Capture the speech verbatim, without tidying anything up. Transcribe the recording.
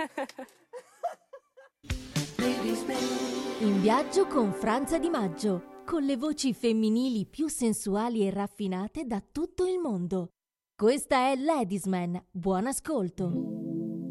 In viaggio con Franza Di Maggio, con le voci femminili più sensuali e raffinate da tutto il mondo. Questa è Ladies Man. Buon ascolto.